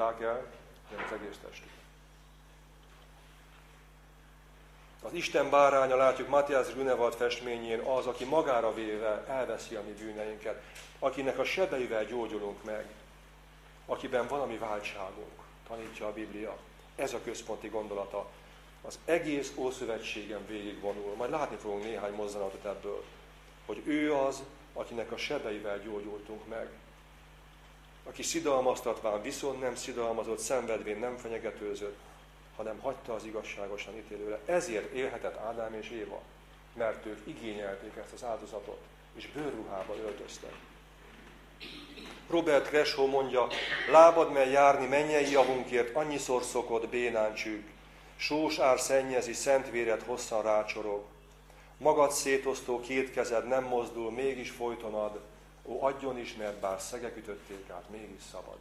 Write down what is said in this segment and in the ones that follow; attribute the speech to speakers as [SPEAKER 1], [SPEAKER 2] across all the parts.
[SPEAKER 1] rabolták el, hanem az egész testük. Az Isten báránya, látjuk Matthias Grünewald festményén, az, aki magára véve elveszi a mi bűneinket, akinek a sebeivel gyógyulunk meg, akiben valami váltságunk, tanítja a Biblia. Ez a központi gondolata. Az egész Ószövetségen végigvonul. Majd látni fogunk néhány mozzanatot ebből, hogy ő az, akinek a sebeivel gyógyultunk meg. Aki szidalmaztatván viszont nem szidalmazott, szenvedvén nem fenyegetőzött, hanem hagyta az igazságosan ítélőre. Ezért élhetett Ádám és Éva, mert ők igényelték ezt az áldozatot, és bőrruhába öltöztek. Robert Gresham mondja, lábad mell járni mennyei javunkért, annyiszor szokott bénán csügg, sós ár szennyezi, szent véred hosszan rácsorog. Magad szétosztó két kezed nem mozdul, mégis folyton ad, ó, adjon is, mert bár szegek ütötték át, mégis szabad.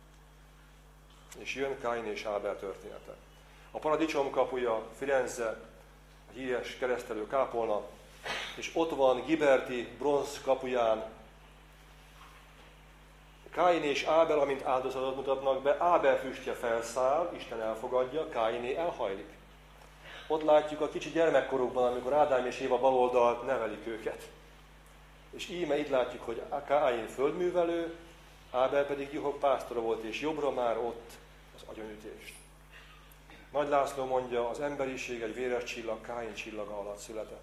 [SPEAKER 1] És jön Káin és Ábel története. A paradicsom kapuja, Firenze, a híres keresztelő kápolna, és ott van Giberti bronz kapuján Káin és Ábel, amint áldozatot mutatnak be, Ábel füstje felszáll, Isten elfogadja, Káiné elhajlik. Ott látjuk a kicsi gyermekkorukban, amikor Ádám és Éva baloldalt nevelik őket. És íme itt látjuk, hogy Káin földművelő, Ábel pedig juhok pásztora volt, és jobbra már ott az agyonütést. Nagy László mondja, az emberiség egy véres csillag Káin csillaga alatt született.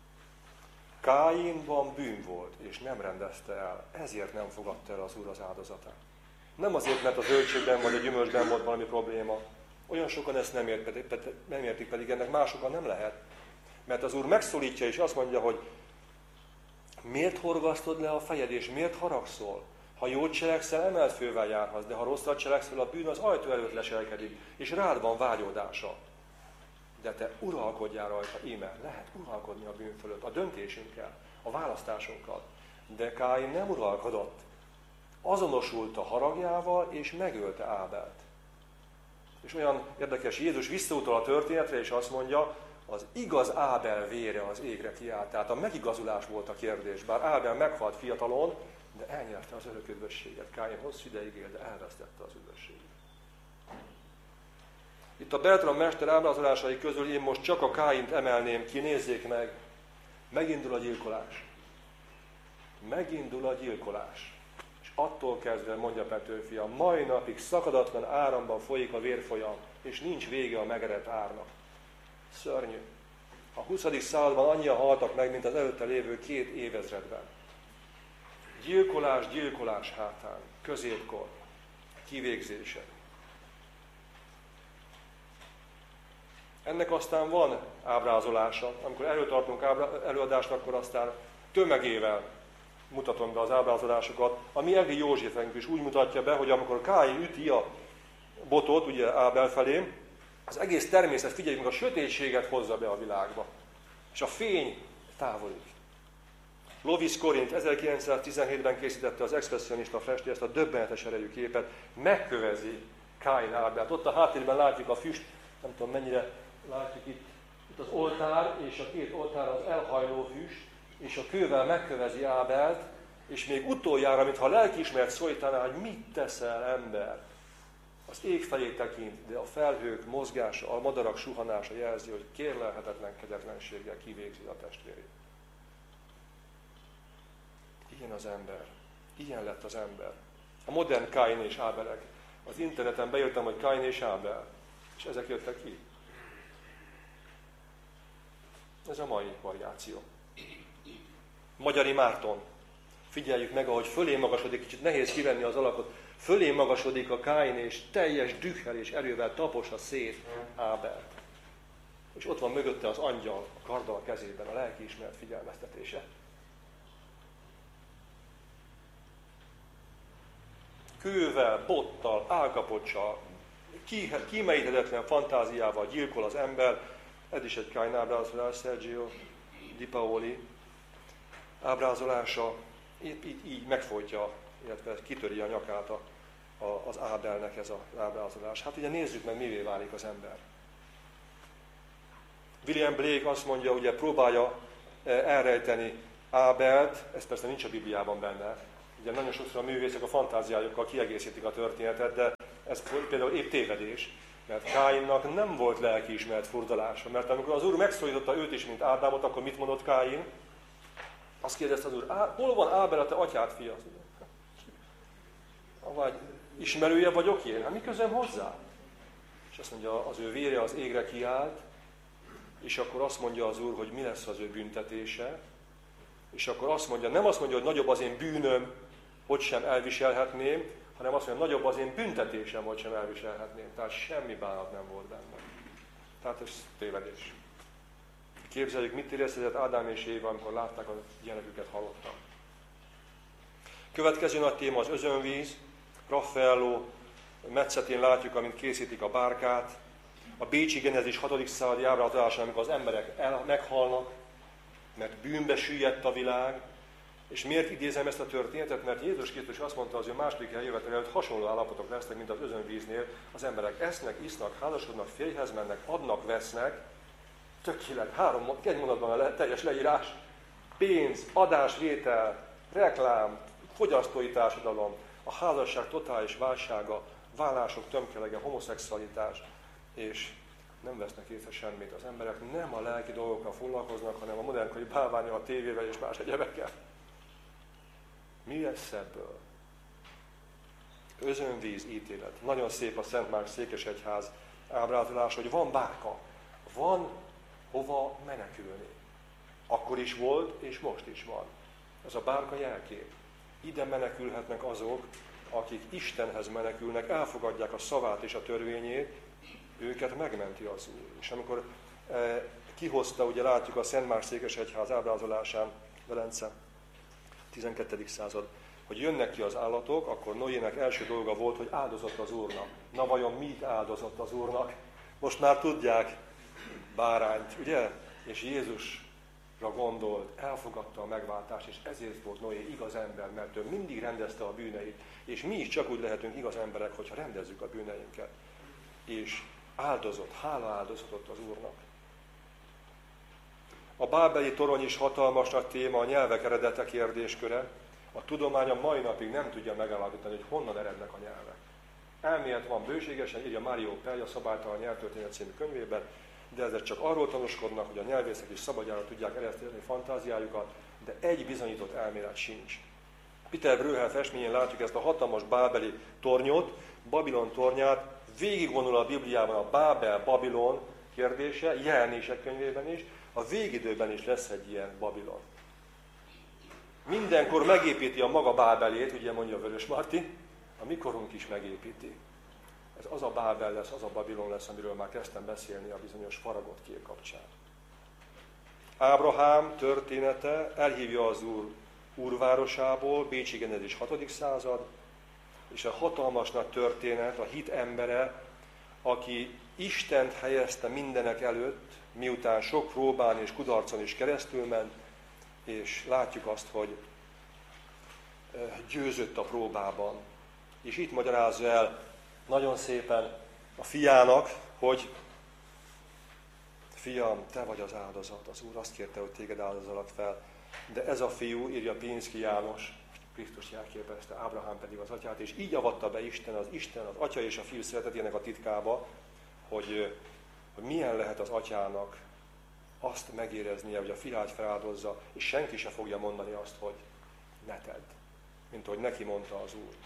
[SPEAKER 1] Káinban bűn volt, és nem rendezte el, ezért nem fogadta el az Úr az áldozatát. Nem azért, mert a zöldségben vagy a gyümölcsben volt valami probléma. Olyan sokan ezt nem értik, pedig ennek másokan nem lehet. Mert az Úr megszólítja, és azt mondja, hogy miért horgasztod le a fejed, és miért haragszol? Ha jót cselekszel, emelt fővel járhatsz, de ha rosszat cselekszel, a bűn az ajtó előtt leselkedik, és rád van vágyódása. De te uralkodjál rajta, íme, lehet uralkodni a bűn fölött, a döntésünkkel, a választásunkkal. De Káin nem uralkodott. Azonosult a haragjával, és megölte Ábelt. És olyan érdekes, Jézus visszautal a történetre, és azt mondja, az igaz Ábel vére az égre kiállt. Tehát a megigazulás volt a kérdés. Bár Ábel meghalt fiatalon, de elnyerte az örök üdvösséget. Káin hosszú ideig élt, de elvesztette az üdvösséget. Itt a Bertram mester ábrázolásai közül én most csak a Káint emelném ki, nézzék meg. Megindul a gyilkolás. Megindul a gyilkolás. És attól kezdve, mondja Petőfi, a mai napig szakadatlan áramban folyik a vérfolyam, és nincs vége a megerett árnak. Szörnyű. A 20. században annyian haltak meg, mint az előtte lévő 2 évezredben. Gyilkolás, gyilkolás hátán, középkor, kivégzése. Ennek aztán van ábrázolása. Amikor előtartunk előadást, akkor aztán tömegével mutatom be az ábrázolásokat. A mi Egri Józsefünk is úgy mutatja be, hogy amikor Káin üti a botot, ugye Ábel felé, az egész természet, figyeljünk, a sötétséget hozza be a világba. És a fény távolodik. Lovis Korint 1917-ben készítette az expressionista festő ezt a döbbenetes erejű képet, megkövezi Káin Ábelt. Ott a háttérben látjuk a füst, nem tudom mennyire látjuk itt az oltár, és a 2 oltár az elhajló füst, és a kővel megkövezi Ábelt, és még utoljára, mintha a lelkiismeret szólítaná, hogy mit teszel, ember. Az ég felé tekint, de a felhők mozgása, a madarak suhanása jelzi, hogy kérlelhetetlen kegyetlenséggel kivégzi a testvérét. Ilyen az ember. Ilyen lett az ember. A modern Káin és Ábelek. Az interneten beírtam, hogy Káin és Ábel. És ezek jöttek ki. Ez a mai variáció. Magyari Márton. Figyeljük meg, ahogy fölé magasodik, kicsit nehéz kivenni az alakot, fölé magasodik a Káin, és teljes dühel és erővel tapossa szét Ábelt. És ott van mögötte az angyal, a karddal a kezében, a lelkiismeret figyelmeztetése. Kővel, bottal, állkapocsal, kíméletetlen fantáziával gyilkol az ember. Ez is egy Káin ábrázolás, Sergio Di Paoli ábrázolása. Így megfojtja, illetve kitöri a nyakát az Ábelnek ez az ábrázolás. Hát ugye nézzük meg, mivé válik az ember. William Blake azt mondja, ugye próbálja elrejteni Ábelt, ez persze nincs a Bibliában benne. Ugye nagyon sokszor a művészek a fantáziájukkal kiegészítik a történetet, de Ez például épp tévedés, mert Káinnak nem volt lelkiismeret furdalása, mert amikor az Úr megszólította őt is, mint Ádámot, akkor mit mondott Káin? Azt kérdezte az Úr, hol van Ábel, a te atyád fia? Vagy ismerője vagyok én? Hát mi közöm hozzá? És azt mondja, az ő vére az égre kiállt, és akkor azt mondja az Úr, hogy mi lesz az ő büntetése, és akkor azt mondja, nem azt mondja, hogy nagyobb az én bűnöm, hogy sem elviselhetném, hanem azt mondja, nagyobb az én büntetésem, hogy sem elviselhetném. Tehát semmi bánat nem volt benne. Tehát ez tévedés. Képzeljük, mit érezhetett Ádám és Éva, amikor látták a gyereküket halottan. Következő nagy téma az özönvíz. Raffaello metszetén látjuk, amint készítik a bárkát. A bécsi Genezis 6. századi ábrázolásán, amikor az emberek meghalnak, mert bűnbe süllyedt a világ. És miért idézem ezt a történetet? Mert Jézus Krisztus azt mondta, az ő második eljövetel előtt hasonló állapotok lesznek, mint az özönvíznél. Az emberek esznek, isznak, házasodnak, férjhez mennek, adnak, vesznek. Tökélet, egy mondatban a teljes leírás. Pénz, adásvétel, reklám, fogyasztói társadalom, a házasság totális válsága, vállások tömkelege, homoszexualitás, és nem vesznek észre semmit. Az emberek nem a lelki dolgokkal foglalkoznak, hanem a modernkori bálvánnyal, a tévével és más egyebekkel. Mi lesz ebből? Özönvíz ítélet. Nagyon szép a Szent Márk Székesegyház ábrázolás, hogy van bárka, van hova menekülni. Akkor is volt, és most is van. Ez a bárka jelkép. Ide menekülhetnek azok, akik Istenhez menekülnek, elfogadják a szavát és a törvényét, őket megmenti az Úr. És amikor kihozta, ugye látjuk a Szent Márk Székesegyház ábrázolásán, Velence, 12. század, hogy jönnek ki az állatok, akkor Noének első dolga volt, hogy áldozott az Úrnak. Na vajon mit áldozott az Úrnak? Most már tudják, bárányt, ugye? És Jézusra gondolt, elfogadta a megváltást, és ezért volt Noé igaz ember, mert ő mindig rendezte a bűneit. És mi is csak úgy lehetünk igaz emberek, hogyha rendezzük a bűneinket. És áldozott, hála áldozatot az Úrnak. A bábeli torony is hatalmas nagy téma, a nyelvek eredete kérdésköre. A tudomány a mai napig nem tudja megállapítani, hogy honnan erednek a nyelvek. Elmélet van bőségesen, írja Mario Pelli a Szabálytalan nyelvtörténet című könyvében, de ezek csak arról tanúskodnak, hogy a nyelvészek is szabadjára tudják ereszteni fantáziájukat, de egy bizonyított elmélet sincs. Peter Bruegel festményén látjuk ezt a hatalmas bábeli tornyot, Babilon tornyát, végigvonul a Bibliában a Bábel-Babilon kérdése, Jelenések könyvében is, a végidőben is lesz egy ilyen Babilon. Mindenkor megépíti a maga Bábelét, ugye mondja Vörös Marti, a mikorunk is megépíti. Ez az a Bábel lesz, az a Babilon lesz, amiről már kezdtem beszélni a bizonyos faragott kép kapcsán. Ábrahám története elhívja az Úr úrvárosából, Bécsi Genezis 6. század, és a hatalmas nagy történet, a hit embere, aki Istent helyezte mindenek előtt, miután sok próbán és kudarcon is keresztül ment, és látjuk azt, hogy győzött a próbában. És itt magyarázza el nagyon szépen a fiának, hogy fiam, te vagy az áldozat. Az Úr azt kérte, hogy téged áldozzanak fel. De ez a fiú, írja Pinsky János, Krisztus jelképezte, Ábrahám pedig az atyát, és így avatta be Isten, az atya és a fiú szeretetének a titkába, hogy milyen lehet az atyának azt megéreznie, hogy a fiát feláldozza, és senki se fogja mondani azt, hogy ne tedd, mint ahogy neki mondta az Úr.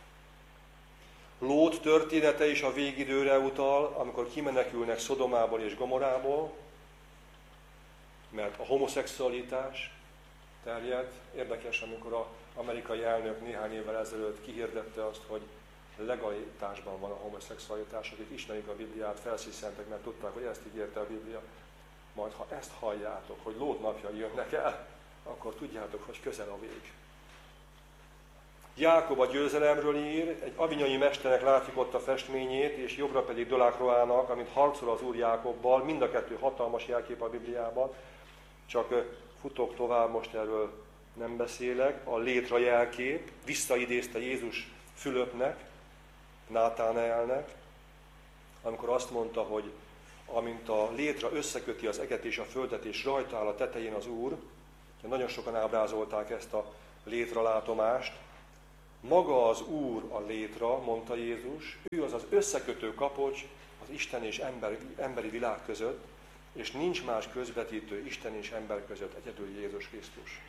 [SPEAKER 1] Lót története is a végidőre utal, amikor kimenekülnek Szodomából és Gomorából, mert a homoszexualitás terjed. Érdekes, amikor az amerikai elnök néhány évvel ezelőtt kihirdette azt, hogy legalitásban van a homoszexualitás, akik ismerik a Bibliát, felsziszentek, mert tudták, hogy ezt ígérte a Biblia. Majd ha ezt halljátok, hogy Lót napjai jönnek el, akkor tudjátok, hogy közel a vég. Jákob a győzelemről ír, egy avignoni mesternek látjuk ott a festményét, és jobbra pedig Delacroixnak, amint harcol az Úr Jákobbal, mind a kettő hatalmas jelkép a Bibliában, csak futok tovább, most erről nem beszélek. A létra jelkép visszaidézte Jézus Fülöpnek, Nátánaelnek, amikor azt mondta, hogy amint a létra összeköti az eget és a földet, és rajta áll a tetején az Úr, nagyon sokan ábrázolták ezt a létralátomást, Maga az Úr a létra, mondta Jézus, ő az az összekötő kapocs az Isten és emberi világ között, és nincs más közvetítő Isten és ember között, egyedül Jézus Krisztus.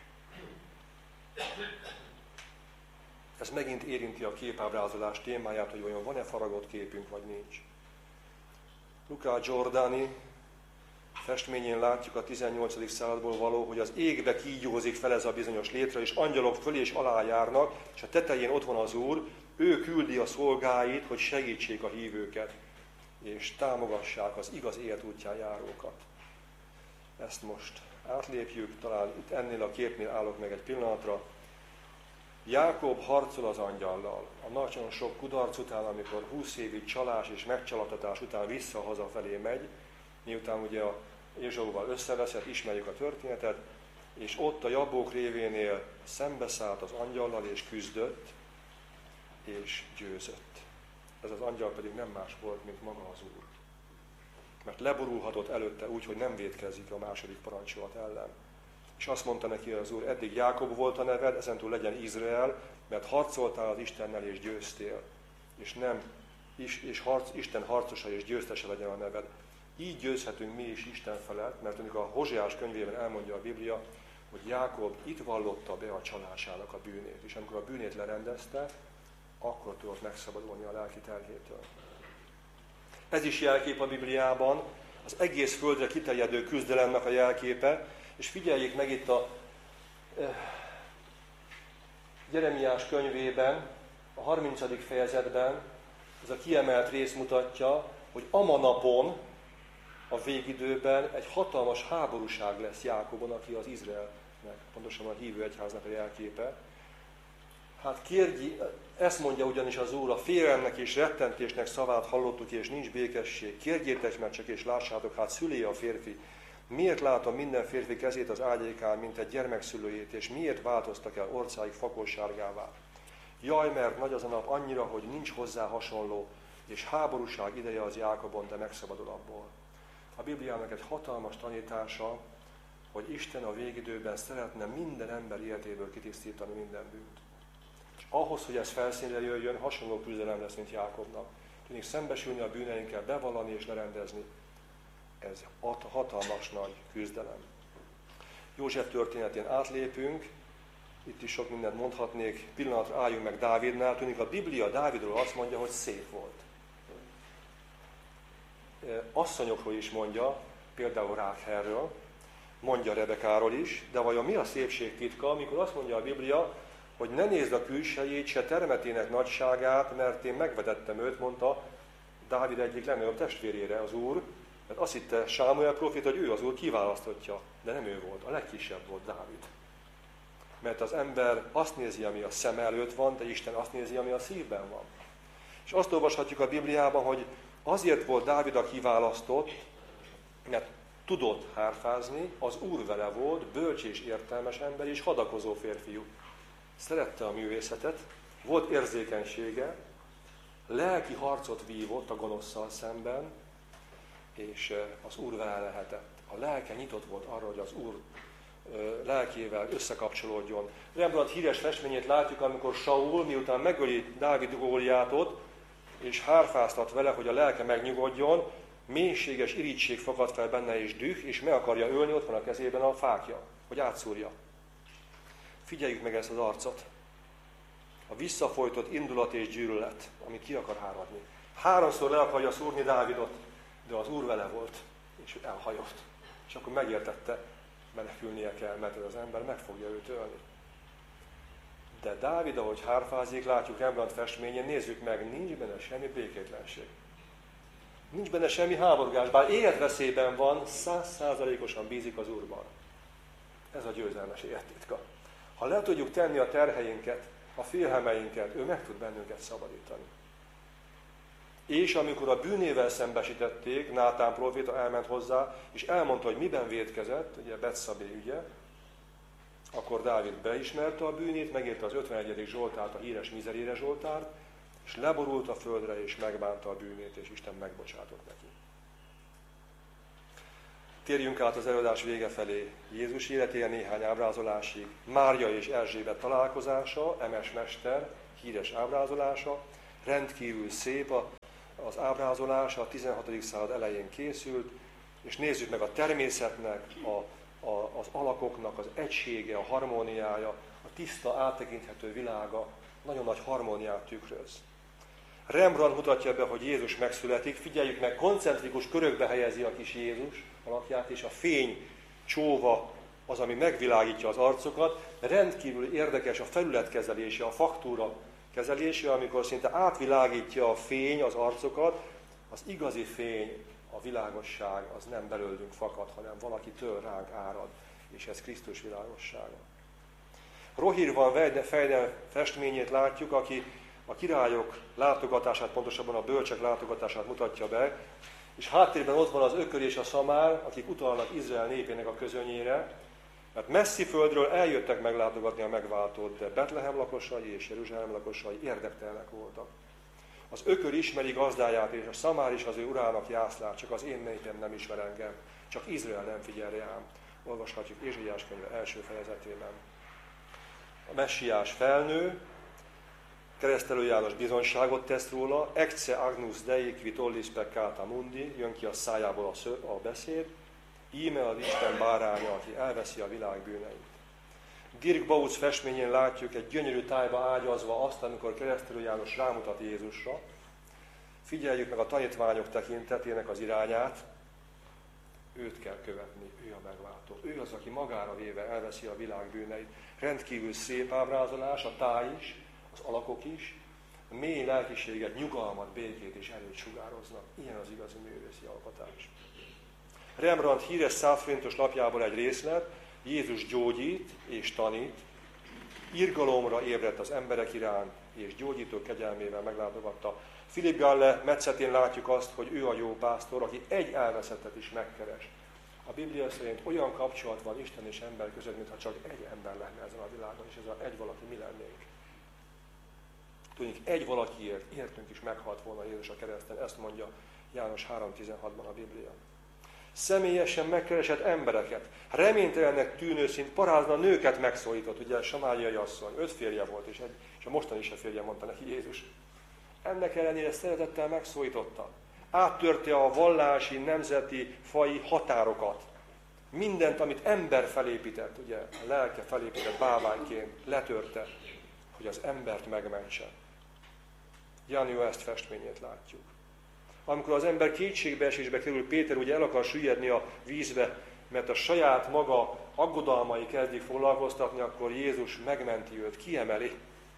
[SPEAKER 1] Ez megint érinti a képábrázolás témáját, hogy olyan van-e faragott képünk, vagy nincs. Luca Giordani festményén látjuk a 18. századból való, hogy az égbe kígyózik fel ez a bizonyos létre, és angyalok fölé és alá járnak, és a tetején ott van az Úr, ő küldi a szolgáit, hogy segítsék a hívőket, és támogassák az igaz élet útján járókat. Ezt most átlépjük, talán itt ennél a képnél állok meg egy pillanatra. Jákob harcol az angyallal. A nagyon sok kudarc után, amikor 20 évi csalás és megcsalatatás után vissza-hazafelé megy, miután ugye a Ézsauval összeveszett, ismerjük a történetet, és ott a Jabók révénél szembeszállt az angyallal és küzdött, és győzött. Ez az angyal pedig nem más volt, mint maga az Úr. Mert leborulhatott előtte úgy, hogy nem vétkezik a második parancsolat ellen. És azt mondta neki az Úr, eddig Jákob volt a neved, ezentúl legyen Izrael, mert harcoltál az Istennel és győztél. Isten harcosa és győztese legyen a neved. Így győzhetünk mi is Isten felett, mert mondjuk a Hozseás könyvében elmondja a Biblia, hogy Jákob itt vallotta be a csalásának a bűnét. És amikor a bűnét lerendezte, akkor tudott megszabadulni a lelki terhétől. Ez is jelkép a Bibliában, az egész földre kiterjedő küzdelemnek a jelképe, és figyeljék meg itt a Jeremiás könyvében, a 30. fejezetben, ez a kiemelt rész mutatja, hogy ama napon, a végidőben egy hatalmas háborúság lesz Jákobon, aki az Izraelnek, pontosan a hívő egyháznak a jelképe. Hát ezt mondja ugyanis az Úr, a félelemnek és rettentésnek szavát hallottuk, és nincs békesség. Kérjétek meg csak, és lássátok, hát szülé a férfi. Miért látom minden férfi kezét az ágyékán, mint egy gyermekszülőjét, és miért változtak el orcáig fakolsárgává? Jaj, mert nagy az a nap annyira, hogy nincs hozzá hasonló, és háborúság ideje az Jákobon, de megszabadul abból. A Bibliának egy hatalmas tanítása, hogy Isten a végidőben szeretne minden ember életéből kitisztítani minden bűnt. És ahhoz, hogy ez felszínre jöjjön, hasonló küzdelem lesz, mint Jákobnak. Tudnék szembesülni a bűneinkkel, bevallani és lerendezni. Ez hatalmas nagy küzdelem. József történetén átlépünk, itt is sok mindent mondhatnék, pillanatra álljunk meg Dávidnál. Tudnék, a Biblia Dávidról azt mondja, hogy szép volt. Asszonyokról is mondja, például Rákhelről, mondja Rebekáról is, de vajon mi a szépség titka, amikor azt mondja a Biblia, hogy ne nézd a külsejét, se termetének nagyságát, mert én megvetettem őt, mondta Dávid egyik legnagyobb testvérére az Úr, mert azt hitte Sámuel profét, hogy ő az Úr kiválasztottja, de nem ő volt, a legkisebb volt Dávid. Mert az ember azt nézi, ami a szem előtt van, de Isten azt nézi, ami a szívben van. És azt olvashatjuk a Bibliában, hogy azért volt Dávid a kiválasztott, mert tudott hárfázni, az Úr vele volt, bölcs és értelmes ember és hadakozó férfiú. Szerette a művészetet, volt érzékenysége, lelki harcot vívott a gonoszszal szemben, és az Úr vele lehetett. A lelke nyitott volt arra, hogy az Úr lelkével összekapcsolódjon. Rembrandt híres festményét látjuk, amikor Saul, miután megöli Dávid Góliátot, és hárfáztat vele, hogy a lelke megnyugodjon, mélységes irigység fakad fel benne és düh, és meg akarja ölni, ott van a kezében a fákja, hogy átszúrja. Figyeljük meg ezt az arcot. A visszafolytott indulat és gyűlölet, amit ki akar áradni. 3-szor le akarja szúrni Dávidot, de az Úr vele volt, és elhajolt. És akkor megértette, menekülnie kell, mert az ember meg fogja őt ölni. De Dávid, ahogy hárfázik, látjuk Rembrandt festményén, nézzük meg, nincs benne semmi békétlenség. Nincs benne semmi háborgás, bár életveszélyben van, 100%-osan bízik az Úrban. Ez a győzelmes élettitka. Ha le tudjuk tenni a terheinket, a félelmeinket, ő meg tud bennünket szabadítani. És amikor a bűnével szembesítették, Nátán próféta elment hozzá, és elmondta, hogy miben vétkezett, ugye Betszabé ügye, akkor Dávid beismerte a bűnét, megírta az 51. Zsoltárt, a híres Mizerére Zsoltárt, és leborult a földre, és megbánta a bűnét, és Isten megbocsátott neki. Térjünk át az előadás vége felé. Jézus életére néhány ábrázolásig. Mária és Erzsébet találkozása, Emes mester, híres ábrázolása, rendkívül szép az ábrázolása, a 16. század elején készült, és nézzük meg a természetnek, az alakoknak az egysége, a harmóniája, a tiszta, áttekinthető világa nagyon nagy harmóniát tükröz. Rembrandt mutatja be, hogy Jézus megszületik, figyeljük meg, koncentrikus körökbe helyezi a kis Jézus alakját, és a fény csóva az, ami megvilágítja az arcokat. Rendkívül érdekes a felületkezelése, a faktúra kezelése, amikor szinte átvilágítja a fény az arcokat. Az igazi fény, a világosság az nem belőlünk fakad, hanem valakitől ránk árad, és ez Krisztus világossága. Rohir van Fejden festményét látjuk, aki a királyok látogatását, pontosabban a bölcsek látogatását mutatja be, és háttérben ott van az ökör és a szamár, akik utalnak Izrael népének a közönyére, mert messzi földről eljöttek meglátogatni a megváltót, de Betlehem lakosai és Jeruzsálem lakosai érdektelenek voltak. Az ökör ismeri gazdáját, és a szamár is az ő urának jászlát, csak az én népem nem ismer engem, csak Izrael nem figyel rám. Olvashatjuk Ézsaiás könyve első fejezetében. A messiás felnő, Keresztelő János bizonyságot tesz róla, ecce agnus Dei qui tollis peccata mundi, jön ki a szájából a beszéd, íme az Isten báránya, aki elveszi a világ bűneit. Dirk Bautz festményén látjuk egy gyönyörű tájba ágyazva azt, amikor Keresztelő János rámutat Jézusra. Figyeljük meg a tanítványok tekintetének az irányát, őt kell követni, ő a megváltó. Ő az, aki magára véve elveszi a világ bűneit. Rendkívül szép ábrázolás, a táj is, az alakok is, a mély lelkiséget, nyugalmat, békét és erőt sugároznak. Ilyen az igazi művészi alkotás. Rembrandt híres 100 forintos lapjából egy részlet, Jézus gyógyít és tanít, irgalomra ébredt az emberek iránt, és gyógyító kegyelmével meglátogatta. Philip Galle metszetén látjuk azt, hogy ő a jó pásztor, aki egy elveszettet is megkeres. A Biblia szerint olyan kapcsolat van Isten és ember között, mintha csak egy ember lenne ezen a világon, és ez az egy valaki mi lennénk. Tudjuk, egy valakiért értünk is meghalt volna Jézus a kereszten, ezt mondja János 3.16-ban a Biblia. Személyesen megkeresett embereket, reménytelennek tűnő szint parázna nőket megszólított, ugye Samáriai asszony, 5 férje volt, és a mostani se férje, mondta neki Jézus. Ennek ellenére szeretettel megszólította. Áttörte a vallási, nemzeti, faji határokat. Mindent, amit ember felépített, ugye a lelke felépített bálványként, letörte, hogy az embert megmentse. Jan ezt festményét látjuk. Amikor az ember kétségbeesésbe kerül, Péter ugye el akar süllyedni a vízbe, mert a saját maga aggodalmai kezdik foglalkoztatni, akkor Jézus megmenti őt, kiemeli.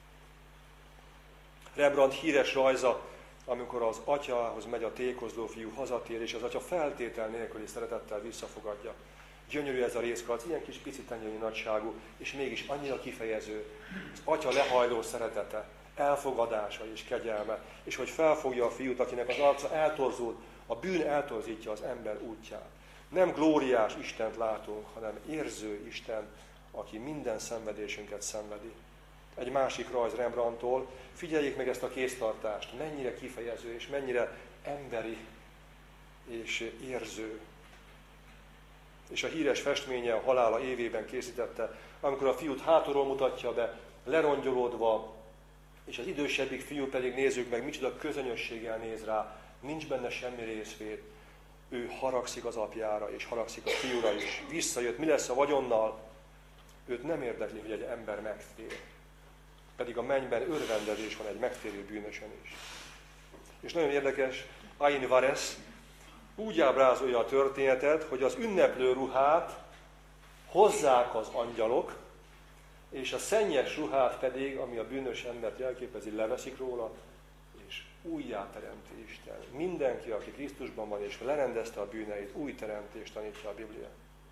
[SPEAKER 1] Rembrandt híres rajza, amikor az atyához megy a tékozló fiú, hazatér, és az atya feltétel nélküli szeretettel visszafogadja. Gyönyörű ez a részkarc, ilyen kis pici tenyérnyi nagyságú, és mégis annyira kifejező. Az atya lehajló szeretete, elfogadása és kegyelme, és hogy felfogja a fiút, akinek az arca eltorzult, a bűn eltorzítja az ember útját. Nem glóriás Istent látunk, hanem érző Isten, aki minden szenvedésünket szenvedi. Egy másik rajz Rembrandttól, figyeljék meg ezt a kéztartást, mennyire kifejező és mennyire emberi és érző. És a híres festménye a halála évében készítette, amikor a fiút hátulról mutatja be, lerongyolódva, és az idősebbik fiú pedig nézzük meg, micsoda közönyösséggel néz rá, nincs benne semmi részvét. Ő haragszik az apjára, és haragszik a fiúra is. Visszajött, mi lesz a vagyonnal? Őt nem érdekli, hogy egy ember megtér. Pedig a mennyben örvendezés van egy megtérő bűnösen is. És nagyon érdekes, Ain Vares úgy ábrázolja a történetet, hogy az ünneplő ruhát hozzák az angyalok, és a szennyes ruhát pedig, ami a bűnös embert jelképezi, leveszik róla, és újjáteremti Isten. Mindenki, aki Krisztusban van, és lerendezte a bűneit, új teremtést tanítja a Biblia.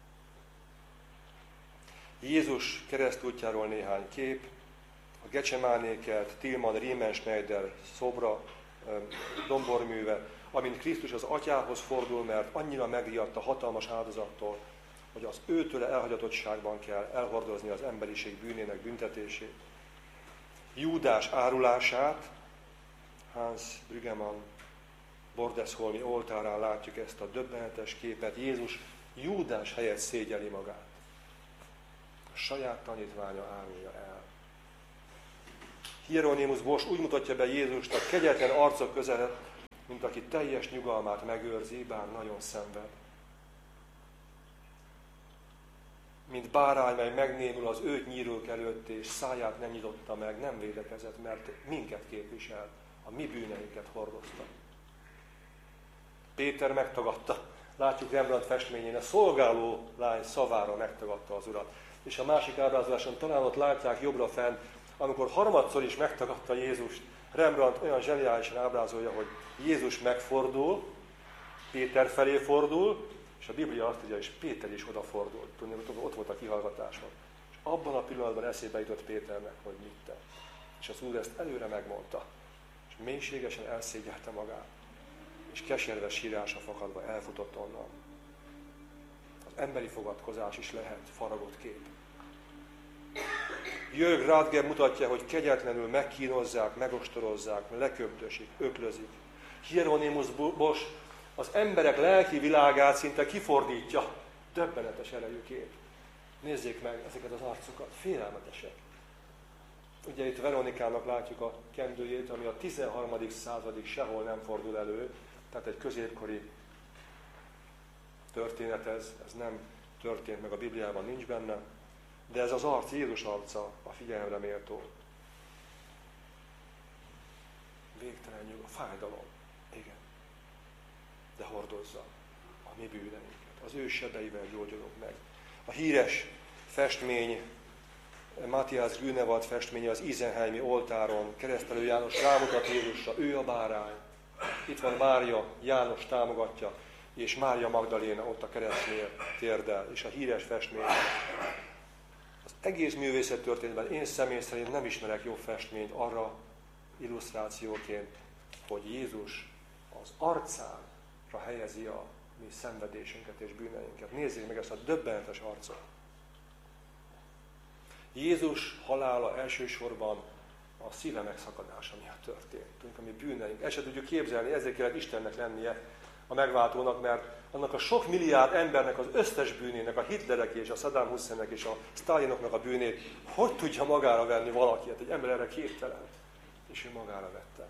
[SPEAKER 1] Jézus keresztútjáról néhány kép, a Gecsemánékert, Tilman Riemenschneider szobra, domborműve, amint Krisztus az atyához fordul, mert annyira megriadt a hatalmas áldozattól, hogy az őtőle elhagyatottságban kell elhordozni az emberiség bűnének büntetését. Júdás árulását, Hans Brüggemann Bordesholmi oltárán látjuk ezt a döbbenetes képet. Jézus Júdás helyett szégyeli magát. A saját tanítványa árulja el. Hieronymus Bosch úgy mutatja be Jézust a kegyetlen arcok között, mint aki teljes nyugalmát megőrzi, bár nagyon szenved. Mint bárány, mely megnémul az őt nyírók előtt, és száját nem nyitotta meg, nem védekezett, mert minket képvisel, a mi bűneinket hordozta. Péter megtagadta. Látjuk Rembrandt festményén, a szolgáló lány szavára megtagadta az Urat. És a másik ábrázoláson talán ott látják jobbra fenn, amikor harmadszor is megtagadta Jézust, Rembrandt olyan zseniálisan ábrázolja, hogy Jézus megfordul, Péter felé fordul, és a Biblia azt írja, és Péter is odafordult. Tudni, ott volt a kihallgatáson. És abban a pillanatban eszébe jutott Péternek, hogy mit tett. És az Úr ezt előre megmondta. És mélységesen elszégyelte magát. És keserves sírása fakadva elfutott onnan. Az emberi fogadkozás is lehet faragott kép. Jörg Radger mutatja, hogy kegyetlenül megkínozzák, megostorozzák, leköbdösik, öklözik. Hieronymus Bosch az emberek lelki világát szinte kifordítja. Döbbenetes erejű kép. Nézzék meg ezeket az arcokat, félelmetesek. Ugye itt Veronikának látjuk a kendőjét, ami a 13. századig sehol nem fordul elő, tehát egy középkori történet ez nem történt meg a Bibliában, nincs benne, de ez az arc, Jézus arca a figyelemre méltó. Végtelen nyuga, fájdalom, igen, de hordozza a mi bűneinket, az ő sebeivel gyógyulunk meg. A híres festmény, Matthias Grünewald festménye az Isenheimi oltáron, Keresztelő János rámutat Jézusra, ő a bárány. Itt van Mária, János támogatja, és Mária Magdaléna ott a keresztnél térdel, és a híres festmény. Az egész művészettörténetben én személy szerint nem ismerek jobb festményt arra illusztrációként, hogy Jézus az arcára helyezi a mi szenvedésünket és bűneinket. Nézzék meg ezt a döbbenetes arcot. Jézus halála elsősorban a szíve megszakadása miatt történt. Ami bűneink. Ezt se tudjuk képzelni, ezért kellett Istennek lennie a megváltónak, mert annak a sok milliárd embernek az összes bűnének, a Hitlerek és a Saddam Husseinnek és a Stalinoknak a bűnét, hogy tudja magára venni valaki? Hát egy ember erre képtelen. És ő magára vette.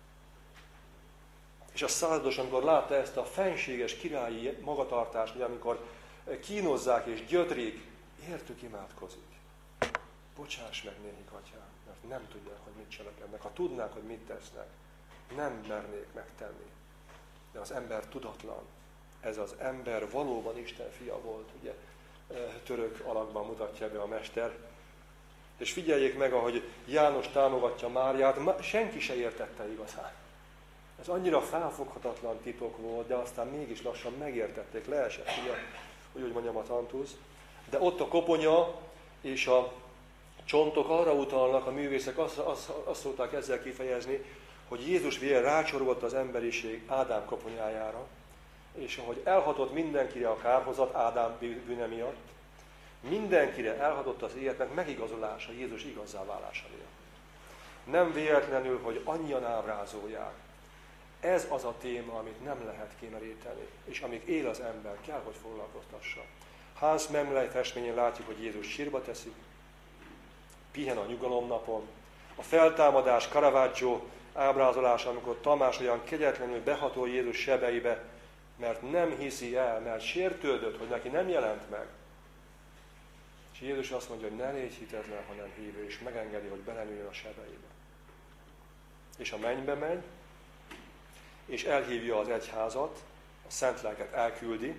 [SPEAKER 1] És a százados, amikor látta ezt a fenséges királyi magatartást, amikor kínozzák és gyötrik, értük imádkozik. Bocsáss meg nékik, Atyám, mert nem tudják, hogy mit cselekednek. Ha tudnák, hogy mit tesznek, nem mernék megtenni. De az ember tudatlan. Ez az ember valóban Isten fia volt, ugye török alakban mutatja be a mester. És figyeljék meg, ahogy János támogatja Máriát, senki se értette igazán. Ez annyira felfoghatatlan titok volt, de aztán mégis lassan megértették, leesett, ugye, úgy mondjam, a tantusz. De ott a koponya és a csontok arra utalnak, a művészek azt szokták ezzel kifejezni, hogy Jézus vére rácsorgott az emberiség Ádám koponyájára, és ahogy elhatott mindenkire a kárhozat Ádám bűne miatt, mindenkire elhatott az életnek megigazolása Jézus igazzá válása miatt. Nem véletlenül, hogy annyian ábrázolják. Ez az a téma, amit nem lehet kimeríteni, és amíg él az ember, kell, hogy foglalkoztassa. Hans Memley festményén látjuk, hogy Jézus sírba teszik, pihen a nyugalomnapon. A feltámadás Caravaggio ábrázolása, amikor Tamás olyan kegyetlenül behatol Jézus sebeibe, mert nem hiszi el, mert sértődött, hogy neki nem jelent meg. És Jézus azt mondja, hogy ne légy hitetlen, hanem hívő, és megengedi, hogy belenüljön a sebeibe. És a mennybe megy, és elhívja az egyházat, a szent lelket elküldi.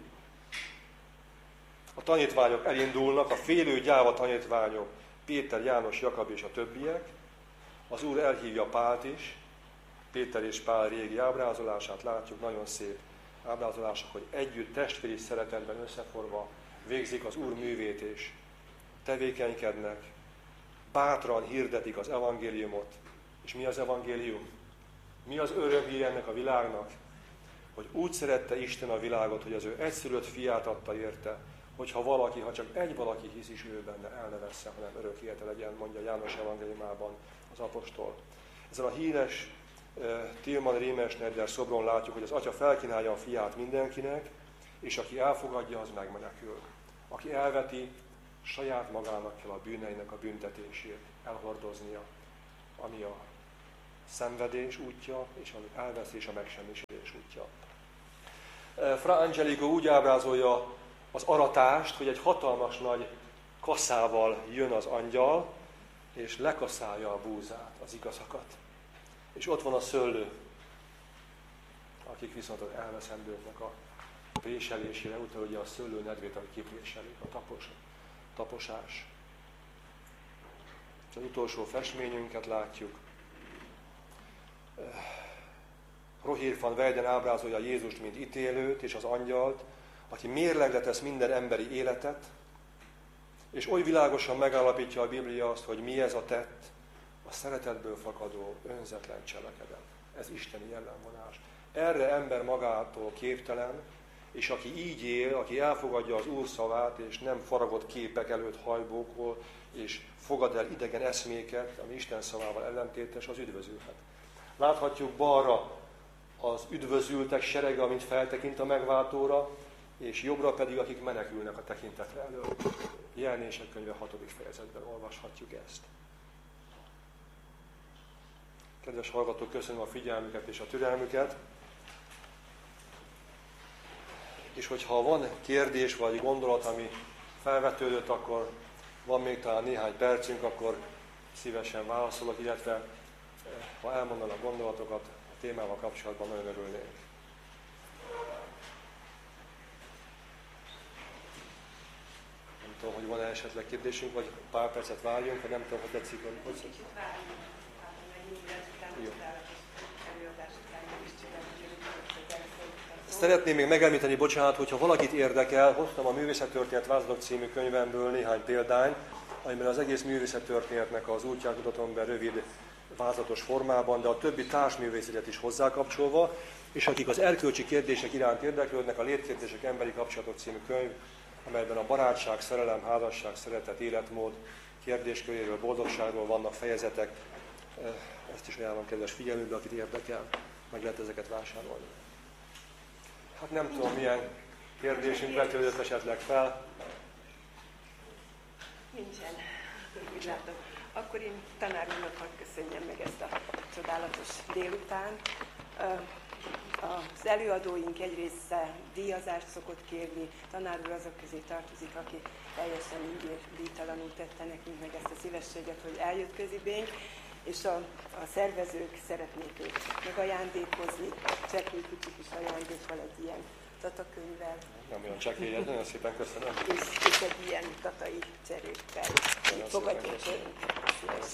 [SPEAKER 1] A tanítványok elindulnak, a félő gyáva tanítványok, Péter, János, Jakab és a többiek. Az Úr elhívja Pált is, Péter és Pál régi ábrázolását látjuk, nagyon szép ábrázolások, hogy együtt testvéri szeretetben összeforva végzik az Úr művét és tevékenykednek, bátran hirdetik az evangéliumot. És mi az evangélium? Mi az örömhír ennek a világnak? Hogy úgy szerette Isten a világot, hogy az ő egyszülött fiát adta érte, hogyha valaki, ha csak egy valaki hisz is ő benne, el ne vesszen, hanem örök élete legyen, mondja János evangéliumában az apostol. Ezen a híres Tilman Rémesnedder szobron látjuk, hogy az Atya felkínálja a fiát mindenkinek, és aki elfogadja, az megmenekül. Aki elveti, saját magának kell a bűneinek a büntetését elhordoznia. ami a szenvedés útja, és az elveszés, a megsemmisülés útja. Fra Angelico úgy ábrázolja az aratást, hogy egy hatalmas nagy kaszával jön az angyal, és lekaszálja a búzát, az igazakat. És ott van a szőlő, akik viszont az elveszendőknek a préselésére utalja a szőlő nedvét, ami kipréselik, a taposás. És az utolsó festményünket látjuk. Rogier van Weyden ábrázolja Jézust, mint ítélőt, és az angyalt, aki mérlegre tesz minden emberi életet, és oly világosan megállapítja a Biblia azt, hogy mi ez a tett, a szeretetből fakadó önzetlen cselekedet. Ez isteni jellemvonás. Erre ember magától képtelen, és aki így él, aki elfogadja az Úr szavát, és nem faragott képek előtt hajbókol, és fogad el idegen eszméket, ami Isten szavával ellentétes, az üdvözülhet. Láthatjuk balra az üdvözültek serege, amint feltekint a megváltóra, és jobbra pedig, akik menekülnek a tekintetre elől. Jelenések könyve 6. fejezetben olvashatjuk ezt. Kedves hallgatók, köszönöm a figyelmüket és a türelmüket. És hogyha van kérdés vagy gondolat, ami felvetődött, akkor van még talán néhány percünk, akkor szívesen válaszolok, illetve ha elmondanak gondolatokat a témával kapcsolatban, nagyon örülnék. Nem tudom, hogy van-e esetleg kérdésünk, vagy pár percet várjunk, vagy nem tudom, hogy tetszik, hogy
[SPEAKER 2] kicsit várjunk,
[SPEAKER 1] Szeretném még megemlíteni, bocsánat, hogyha valakit érdekel, hoztam a Művészettörténet vázlatok című könyvemből néhány példányt, amiben az egész művészettörténetnek az útját mutatom be rövid vázlatos formában, de a többi társművészetet is hozzákapcsolva, és akik az erkölcsi kérdések iránt érdeklődnek, a Létkérdések emberi kapcsolatok című könyv, amelyben a barátság, szerelem, házasság, szeretet, életmód kérdésköréről, boldogságról vannak fejezetek. Ezt is ajánlom kedves figyelmükbe, akit érdekel, meg lehet ezeket vásárolni. Hát nem tudom, milyen kérdésünk vetődött esetleg fel.
[SPEAKER 2] Nincsen, úgy látom. Akkor én tanár úrnak hadd köszönjem meg ezt a csodálatos délutánt. Az előadóink egy része díjazást szokott kérni, tanár úr azok közé tartozik, aki teljesen díjtalanul tette nekünk meg ezt a szívességet, hogy eljött közibénk, és a szervezők szeretnék őt megajándékozni, csekély kicsi kis ajándékkal egy ilyen tatakönyvvel.
[SPEAKER 1] Nem olyan csekélyet, nagyon szépen köszönöm.
[SPEAKER 2] És egy ilyen tatai cserékkel. Fogadjuk.